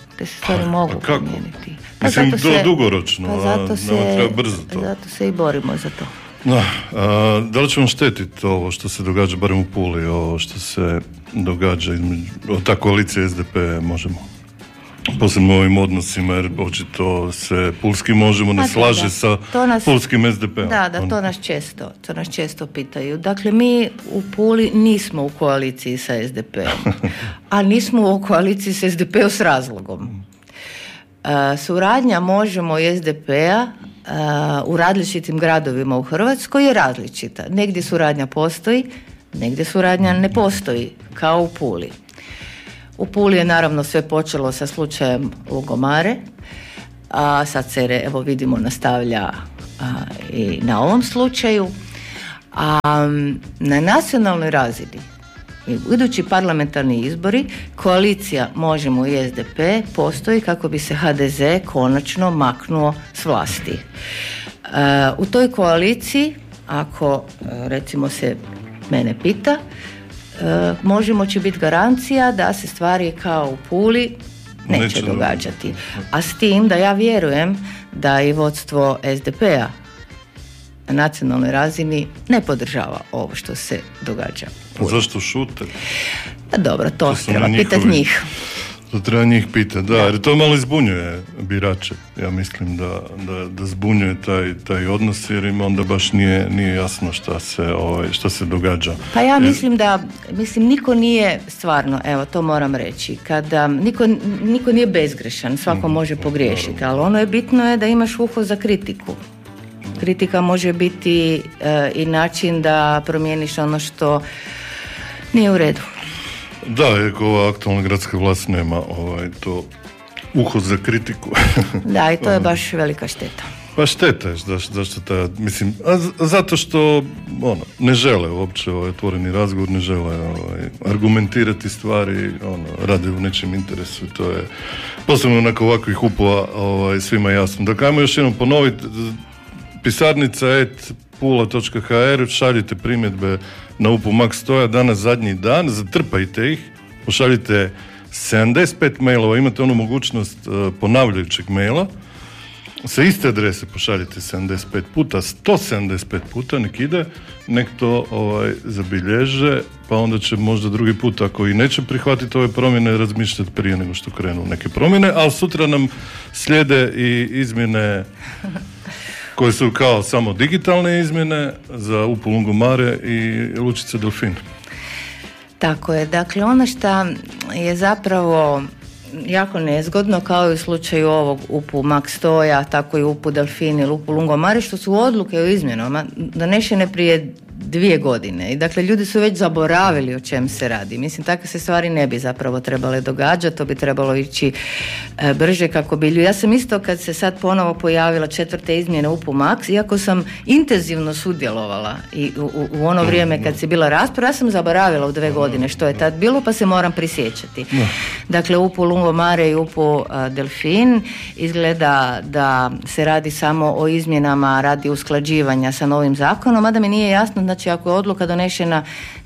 Promijeniti. Mislim, dugoročno, treba brzo to. Zato se i borimo za to. Da li će vam štetiti ovo što se događa, barem u Puli, ovo što se događa ta koalicija SDP Možemo? posebno u ovim odnosima, jer očito se Pulski Možemo ne slaže sa Pulskim SDP-om. Da, to nas često pitaju. Dakle, mi u Puli nismo u koaliciji sa SDP-om, a nismo u koaliciji sa SDP-om s razlogom. Suradnja Možemo i SDP-a u različitim gradovima u Hrvatskoj je različita. Negdje suradnja postoji, negdje suradnja ne postoji, kao u Puli. U Puli je naravno sve počelo sa slučajem Lungomare, a sad se, evo vidimo, nastavlja i na ovom slučaju. A na nacionalnoj razini, idući parlamentarni izbori, koalicija Možemo i SDP postoji kako bi se HDZ konačno maknuo s vlasti. U toj koaliciji, ako recimo se mene pita, Možemo će biti garancija da se stvari kao u Puli neće događati. A s tim da ja vjerujem da i vodstvo SDP-a na nacionalnoj razini ne podržava ovo što se događa. Zašto šute? Dobro, to treba pitati njih. To treba njih pitati, da, jer to malo zbunjuje birače. Ja mislim da zbunjuje taj odnos, jer im onda baš nije jasno šta se događa. Pa ja mislim niko nije stvarno, evo to moram reći, kada niko nije bezgrešan, svako može pogriješiti, ali ono je bitno je da imaš uho za kritiku. Kritika može biti i način da promijeniš ono što nije u redu. Da, ako ova aktualna gradska vlast nema to uho za kritiku. Da, i to je baš velika šteta. Pa šteta je, zašto mislim, zato što ne žele uopće otvoreni razgovor, ne žele argumentirati stvari, rade u nečem interesu, to je posebno nakon ovakvih upova svima jasno. Dakle, ajmo još jednom ponoviti, pisarnica@pula.hr, šaljite primjedbe na UPU Max Stoja, danas zadnji dan, zatrpajte ih, pošaljite 75 mailova, imate onu mogućnost ponavljajućeg maila, sa iste adrese pošaljite 75 puta, 175 puta, nek to zabilježe, pa onda će možda drugi put, ako i neće prihvatiti ove promjene, razmišljati prije nego što krenu neke promjene, ali sutra nam slijede i izmjene koje su kao samo digitalne izmjene za UPU Lungomare i Lučice Delfin. Tako je, dakle ono što je zapravo jako nezgodno, kao i u slučaju ovog UPU Max Stoja, tako i UPU Delfin ili UPU Lungomare, što su odluke o izmjenama donešene prije 2 godine i dakle ljudi su već zaboravili o čem se radi. Mislim, takve se stvari ne bi zapravo trebale događati, to bi trebalo ići brže kako bi ljudi. Ja sam isto kad se sad ponovo pojavila 4. izmjena UPU Max, iako sam intenzivno sudjelovala i u ono vrijeme kad se bila rasprava, ja sam zaboravila u 2 godine što je tad bilo, pa se moram prisjećati. Dakle, UPU Lungomare i UPU Delfin izgleda da se radi samo o izmjenama radi usklađivanja sa novim zakonom, a da mi nije jasno, znači ako je odluka donešena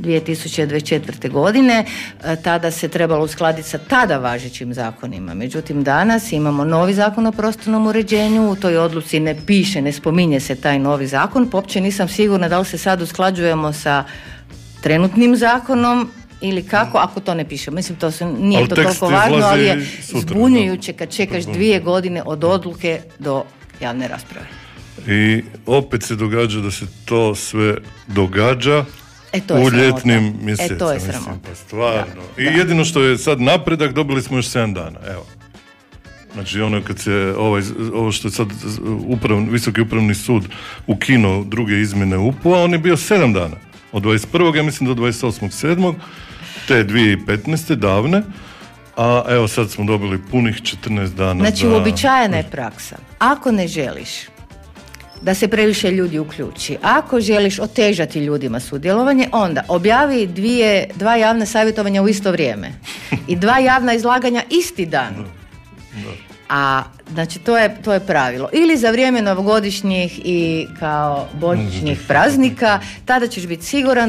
2024. godine, tada se trebalo uskladiti sa tada važećim zakonima. Međutim, danas imamo novi zakon o prostornom uređenju, u toj odluci ne piše, ne spominje se taj novi zakon, uopće nisam sigurna da li se sad usklađujemo sa trenutnim zakonom ili kako, ako to ne piše. Mislim, nije to toliko važno, ali je zbunjujuće kad čekaš 2 godine od odluke do javne rasprave. I opet se događa da se to sve događa u ljetnim mjesecima. To je sramota. Pa stvarno. Da. I jedino što je sad napredak, dobili smo još 7 dana. Evo. Znači ono kad se ovo što je sad Visoki upravni sud ukinuo druge izmjene UPU-a, on je bio 7 dana. Od 21. ja mislim do 28.7. te 2015. davne. A evo sad smo dobili punih 14 dana. Znači uobičajena je praksa. Ako ne želiš da se previše ljudi uključi, ako želiš otežati ljudima sudjelovanje, onda objavi 2 javna savjetovanja u isto vrijeme i 2 javna izlaganja isti dan. A znači to je pravilo. Ili za vrijeme novogodišnjih i kao božićnih praznika, tada ćeš biti siguran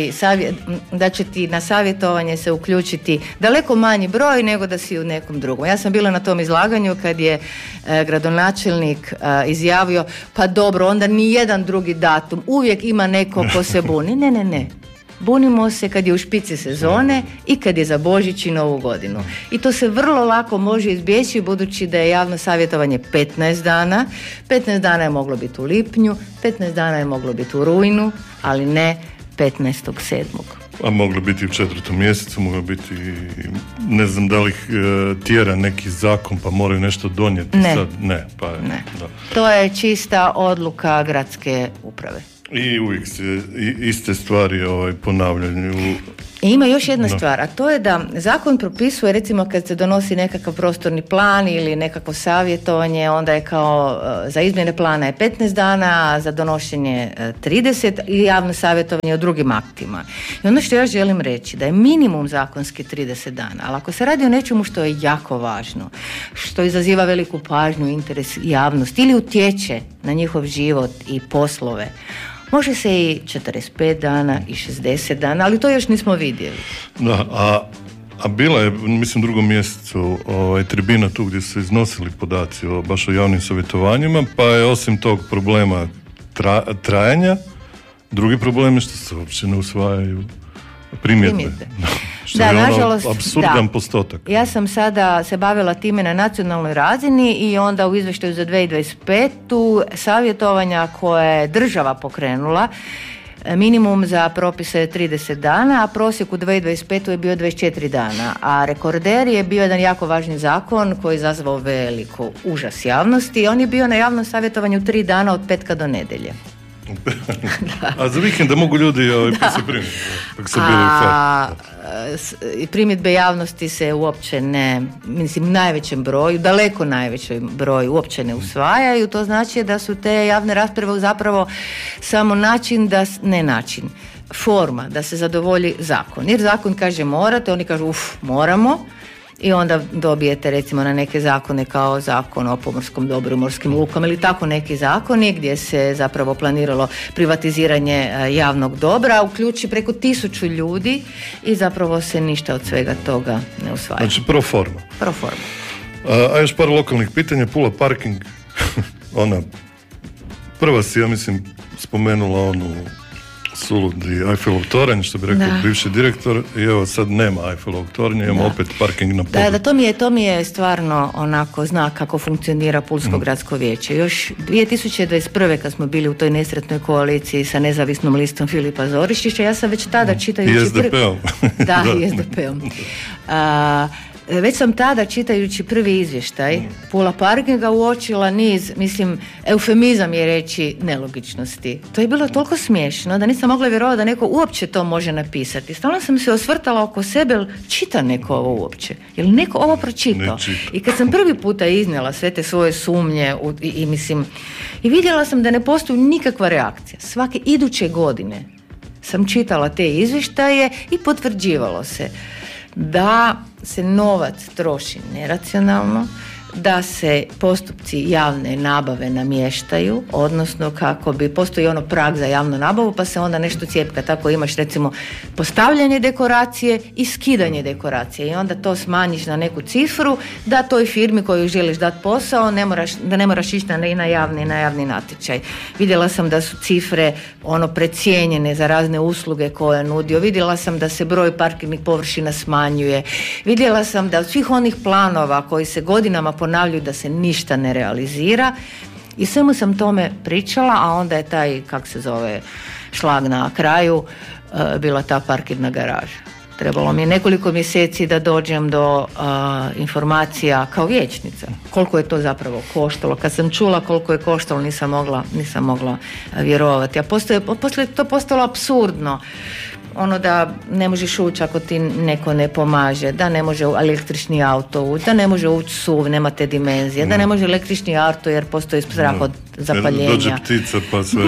da će ti na savjetovanje se uključiti daleko manji broj nego da si u nekom drugom. Ja sam bila na tom izlaganju kad je gradonačelnik izjavio, pa dobro, onda ni jedan drugi datum, uvijek ima neko ko se buni. Ne. bunimo se kad je u špici sezone i kad je za Božić i Novu godinu. I to se vrlo lako može izbjeći budući da je javno savjetovanje 15 dana. 15 dana je moglo biti u lipnju, 15 dana je moglo biti u rujnu, ali ne 15.7. A moglo biti u 4. mjesecu, moglo biti, ne znam da li ih tjera neki zakon pa moraju nešto donijeti. Ne. Sad, ne. Da. To je čista odluka gradske uprave. I uvijek se iste stvari ponavljaju. I ima još jedna stvar, a to je da zakon propisuje, recimo kad se donosi nekakav prostorni plan ili nekakvo savjetovanje, onda je kao za izmjene plana je 15 dana, a za donošenje 30 i javno savjetovanje o drugim aktima. I ono što ja želim reći, da je minimum zakonski 30 dana, ali ako se radi o nečemu što je jako važno, što izaziva veliku pažnju, interes i javnost ili utječe na njihov život i poslove, može se i 45 dana i 60 dana, ali to još nismo vidjeli. Da, a bila je, mislim, u 2. mjesecu tribina tu gdje su iznosili podaci baš o javnim savjetovanjima, pa je osim tog problema trajanja, drugi problem je što se uopće ne usvajaju primjedbe. Što je nažalost, apsurdan postotak. Ja sam sada se bavila time na nacionalnoj razini i onda u izvještaju za 2025. savjetovanja koje je država pokrenula, minimum za propise je 30 dana, a prosjek u 2025. je bio 24 dana. A rekorder je bio jedan jako važni zakon koji je izazvao veliko užas javnosti. On je bio na javnom savjetovanju 3 dana od petka do nedjelje. A za vikend da mogu ljudi se primiti. Primjedbe javnosti se uopće ne, mislim, najvećem broju, daleko najvećem broju uopće ne usvajaju. To znači da su te javne rasprave zapravo samo način forma da se zadovolji zakon. Jer zakon kaže morate, oni kažu moramo. I onda dobijete recimo na neke zakone kao zakon o pomorskom dobru, morskim lukama ili tako neki zakoni gdje se zapravo planiralo privatiziranje javnog dobra, uključi preko 1000 ljudi i zapravo se ništa od svega toga ne usvaja. Znači pro forma. A još par lokalnih pitanja. Pula parking, ona prva si, ja mislim, spomenula onu suludi Eiffelov toranj, što bi rekao bivši direktor, i evo sad nema Eiffelovog tornja, imamo opet parking na podu. Da, to mi je stvarno onako znak kako funkcionira Pulsko gradsko vijeće. Još 2021. kad smo bili u toj nesretnoj koaliciji sa nezavisnom listom Filipa Zoričića, ja sam već tada čitajući... I SDP-om. I SDP-om. Već sam tada, čitajući prvi izvještaj Pula parkinga, uočila niz, mislim, eufemizam je reći, nelogičnosti. To je bilo toliko smiješno da nisam mogla vjerovati da neko uopće to može napisati. Stalno sam se osvrtala oko sebe, čita neko ovo uopće? Je li neko ovo pročitao? I kad sam prvi puta iznijela sve te svoje sumnje i vidjela sam da ne postoji nikakva reakcija. Svake iduće godine sam čitala te izvještaje i potvrđivalo se da se novac troši neracionalno, da se postupci javne nabave namještaju, odnosno kako bi postoji ono prag za javnu nabavu pa se onda nešto cijepka, tako imaš recimo postavljanje dekoracije i skidanje dekoracije i onda to smanjiš na neku cifru da toj firmi koju želiš dati posao ne moraš ići na javni natječaj. Vidjela sam da su cifre precijenjene za razne usluge koje nudio, vidjela sam da se broj parkirnih površina smanjuje, vidjela sam da od svih onih planova koji se godinama ponavljaju da se ništa ne realizira i svemu sam tome pričala, a onda je taj, šlag na kraju, bila ta parkirna garaža. Trebalo mi je nekoliko mjeseci da dođem do informacija kao vijećnica. Koliko je to zapravo koštalo. Kad sam čula koliko je koštalo, nisam mogla vjerovati. A poslije je to postalo apsurdno. Da ne možeš ući ako ti neko ne pomaže, da ne može električni auto ući, da ne može ući SUV, nema te dimenzije, da ne može električni auto jer postoji strah od zapaljenja. Dođe ptica pa sve.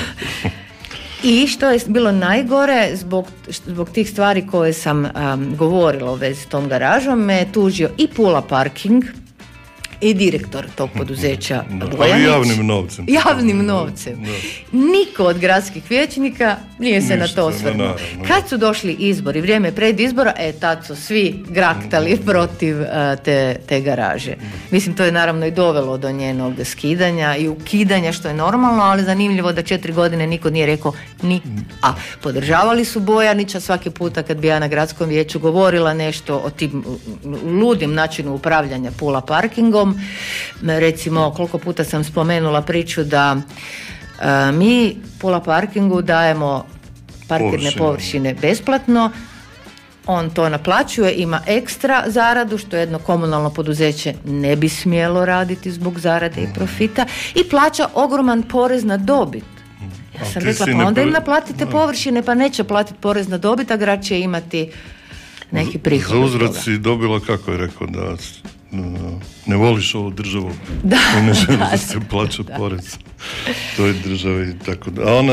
I što je bilo najgore, zbog tih stvari koje sam govorila u vezi s tom garažom, me tužio i Pula parking i direktor tog poduzeća Bojanić. Ali javnim novcem. Niko od gradskih vijećnika nije se na to osvrnuo. Kad su došli izbori, vrijeme predizbora, tad su svi graktali protiv te garaže. Mislim, to je naravno i dovelo do njenog skidanja i ukidanja, što je normalno, ali zanimljivo da 4 godine niko nije rekao ni a. Podržavali su Bojanića svaki puta kad bi ja na gradskom vijeću govorila nešto o tim ludim načinu upravljanja Pula parkingom. Recimo, koliko puta sam spomenula priču da mi Pula parkingu dajemo parkirne površine besplatno, on to naplaćuje, ima ekstra zaradu, što jedno komunalno poduzeće ne bi smjelo raditi zbog zarade i profita, i plaća ogroman porez na dobit. Ja sam rekla, pa onda im naplatite površine, pa neće platiti porez na dobit, a grad će imati neki prihod. Za uzvrat si dobila, kako je rekao, da ne voliš ovu državu, ne želi da se plaća porez toj državi i tako da. A ona,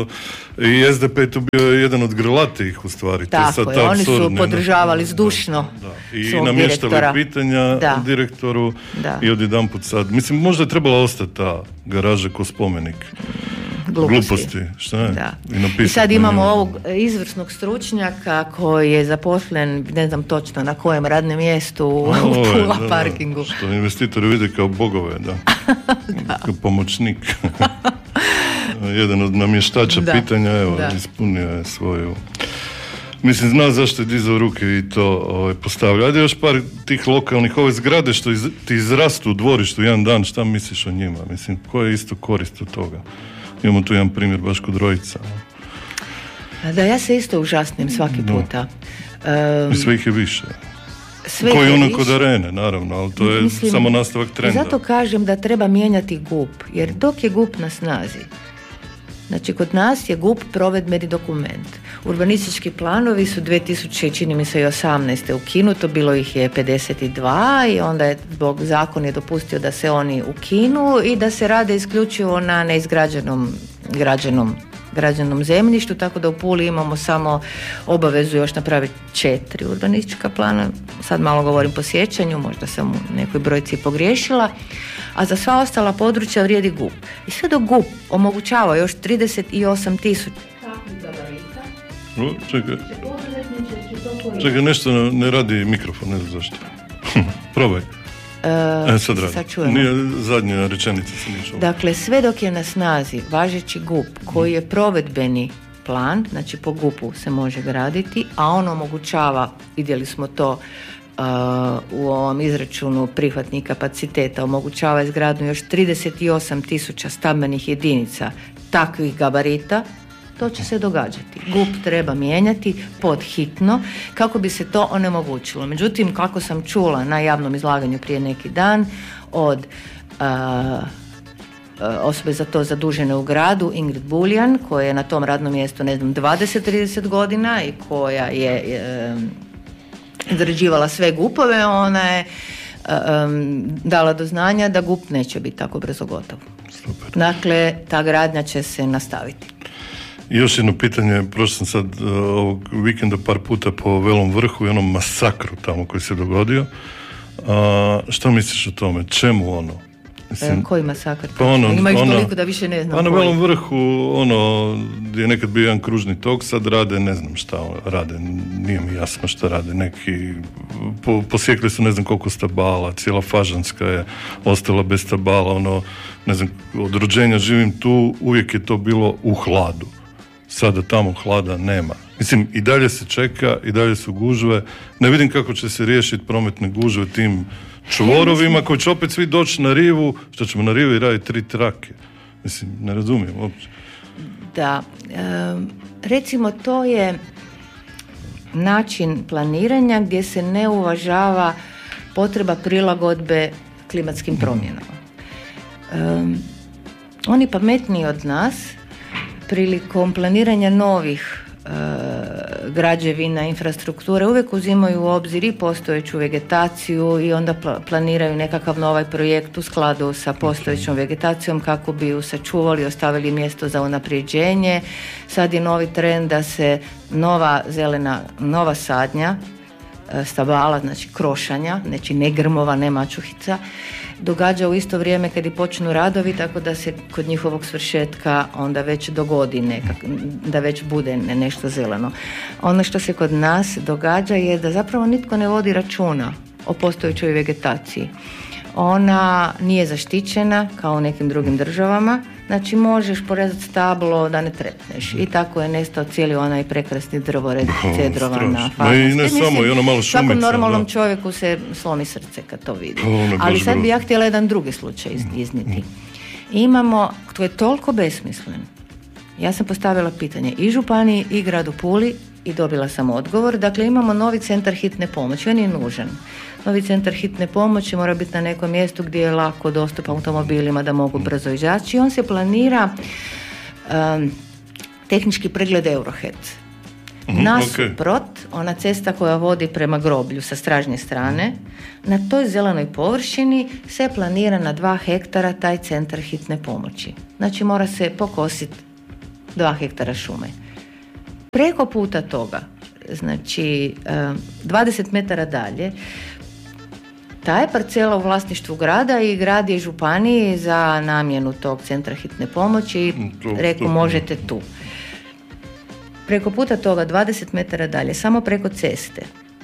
i SDP je tu bio jedan od grlatijih u stvari. Tako je, oni su podržavali zdušno i namještali pitanja direktoru i odjedanput sad. Mislim, možda je trebala ostati ta garaža ko spomenik. Gluposti. Šta je? Da. I sad imamo ovog izvrsnog stručnjaka koji je zaposlen, ne znam točno na kojem radnom mjestu u Pula parkingu. Što investitori vide kao bogove, kao pomoćnik. Jedan od namještača pitanja, ispunio je svoju. Mislim, zna zašto je dizao ruke i to postavlja. Ajde još par tih lokalnih, ove zgrade što ti izrastu u dvorištu jedan dan, šta misliš o njima? Mislim, koja je isto korist od toga? Imamo tu jedan primjer baš kod Rojica. Da, ja se isto užasnim svaki puta. I sve ih je više. Koji ono kod arene, naravno, ali to je samo nastavak trenda. Zato kažem da treba mijenjati GUP, jer dok je GUP na snazi, znači kod nas je GUP provedbeni dokument. Urbanistički planovi su 2018. ukinuto, bilo ih je 52 i onda je zbog zakon je dopustio da se oni ukinu i da se rade isključivo na neizgrađenom građenom zemljištu, tako da u Puli imamo samo obavezu još napraviti 4 urbanistička plana. Sad malo govorim po sjećanju, možda sam u nekoj brojci pogriješila, a za sva ostala područja vrijedi GUP. I sve dok GUP omogućava još 38.000 Čekaj, nešto ne radi mikrofon, ne znam zašto. Probaj. Sad radi. Nije zadnja rečenica se nije čuo. Dakle, sve dok je na snazi važeći GUP koji je provedbeni plan, znači po GUP-u se može graditi, a on omogućava, vidjeli smo to u ovom izračunu prihvatnih kapaciteta, omogućava izgradnju još 38.000 stambenih jedinica takvih gabarita, to će se događati. GUP treba mijenjati pod hitno kako bi se to onemogućilo. Međutim, kako sam čula na javnom izlaganju prije neki dan od osobe za to zadužene u gradu, Ingrid Buljan, koja je na tom radnom mjestu, 20-30 godina i koja je izrađivala sve GUP-ove, ona je dala do znanja da GUP neće biti tako brzo gotov. Super. Dakle, ta gradnja će se nastaviti. I još jedno pitanje, prošao sam sad ovog vikenda par puta po Velom vrhu i onom masakru tamo koji se dogodio. Šta misliš o tome? Čemu ono? Mislim, koji masakr? Pa ima ih toliko da više ne znam. Pa na Velom vrhu, gdje je nekad bio jedan kružni tok, sad rade, ne znam šta rade, nije mi jasno šta rade. Neki posjekli su ne znam koliko stabala, cijela Fažanska je ostala bez stabala, ne znam, od rođenja živim tu, uvijek je to bilo u hladu. Sada tamo hlada nema. Mislim, i dalje se čeka, i dalje su gužve. Ne vidim kako će se riješiti prometne gužve tim čvorovima koji će opet svi doći na rivu, što ćemo na rivi raditi 3 trake. Mislim, ne razumijem uopće. Da, recimo to je način planiranja gdje se ne uvažava potreba prilagodbe klimatskim promjenama. Oni pametniji od nas prilikom planiranja novih građevina, infrastrukture uvijek uzimaju u obzir i postojeću vegetaciju i onda planiraju nekakav novi projekt u skladu sa postojećom vegetacijom kako bi ju sačuvali, ostavili mjesto za unapređenje. Sad je novi trend da se nova sadnja stabala, znači krošanja, znači ne grmova, ne mačuhica, događa u isto vrijeme kad i počnu radovi, tako da se kod njihovog svršetka onda već dogodi da već bude nešto zeleno. Ono što se kod nas događa je da zapravo nitko ne vodi računa o postojećoj vegetaciji. Ona nije zaštićena kao u nekim drugim državama, znači možeš porezati stablo da ne trepneš i tako je nestao cijeli onaj prekrasni drvored cedrova na Farnosti. I ne samo, i ono malo šumica. Svakom normalnom čovjeku se slomi srce kad to vidi. Ali sad bi ja htjela jedan drugi slučaj iznijeti. Imamo, to je toliko besmislen. Ja sam postavila pitanje i županiji i gradu Puli i dobila sam odgovor. Dakle, imamo novi centar hitne pomoći, on je nužan. Novi centar hitne pomoći mora biti na nekom mjestu gdje je lako dostup automobilima da mogu brzo izaći. I on se planira tehnički pregled Eurohead. Nasuprot, ona cesta koja vodi prema groblju sa stražnje strane, na toj zelenoj površini se planira na 2 hektara taj centar hitne pomoći. Znači mora se pokositi 2 hektara šume. Preko puta toga, znači 20 metara dalje, ta je parcela u vlasništvu grada i grad je županiji za namjenu tog centra hitne pomoći i rekao možete tu. Preko puta toga, 20 metara dalje, samo preko ceste,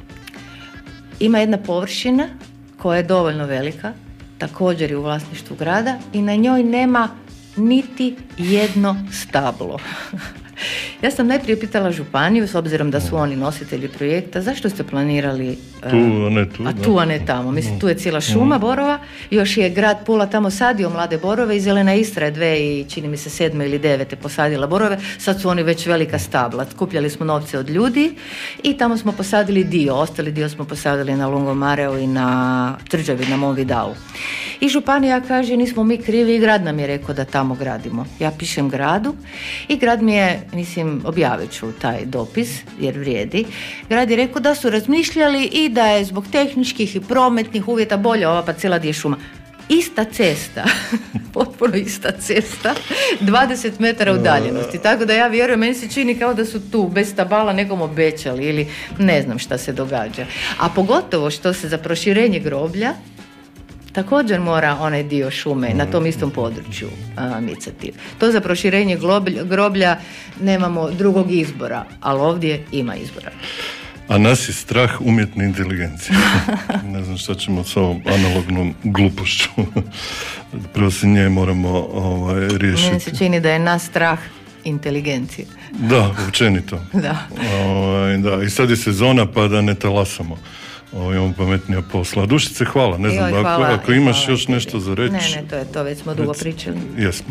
ima jedna površina koja je dovoljno velika, također je u vlasništvu grada i na njoj nema niti jedno stablo. Ja sam najprije pitala županiju, s obzirom da su oni nositelji projekta, zašto ste planirali tu, a ne tamo. Mislim, tu je cijela šuma borova, još je grad Pula tamo sadio mlade borove i Zelena Istra je čini mi se 7. ili 9. posadila borove, sad su oni već velika stabla. Skupljali smo novce od ljudi i tamo smo posadili dio, ostali dio smo posadili na Lungomareu i na Tvrđavi, na Mom Vidalu. I županija kaže, nismo mi krivi i grad nam je rekao da tamo gradimo. Ja pišem gradu i grad mi je, objavit ću taj dopis jer vrijedi. Grad je rekao da su razmišljali i da je zbog tehničkih i prometnih uvjeta bolja ova parcela gdje je šuma. Ista cesta, potpuno ista cesta, 20 metara udaljenosti. Tako da ja vjerujem, meni se čini kao da su tu bez stabala nekom obećali ili ne znam šta se događa. A pogotovo što se za proširenje groblja također mora onaj dio šume na tom istom području micati. To za proširenje groblja nemamo drugog izbora, ali ovdje ima izbora. A nas je strah umjetne inteligencije. Ne znam šta ćemo s ovom analognom glupošću. Prvo se nje moramo riješiti. Meni se čini da je nas strah inteligencije. Da, općenito. Da. Da. I sad je sezona pa da ne talasamo. Imamo pametnija posla. Dušice, hvala. Ne znam, ako imaš još nešto za reći. Ne, to je to, već smo dugo pričali. Jesmo.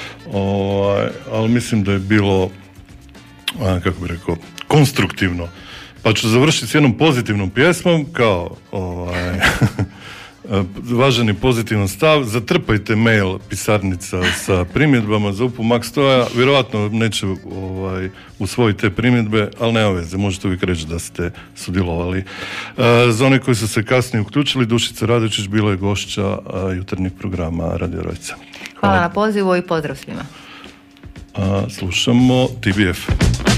Ali mislim da je bilo, kako bih rekao, konstruktivno. Pa ću završiti s jednom pozitivnom pjesmom, kao važan i pozitivan stav. Zatrpajte mail pisarnica sa primjedbama za UPU Max Stoja. Vjerojatno neće usvojiti te primjedbe, ali nema veze, možete uvijek reći da ste sudjelovali. Za one koji su se kasnije uključili, Dušica Radojčić bila je gošća jutarnjeg programa Radio Rojca. Hvala na pozivu i pozdrav svima. Slušamo TBF.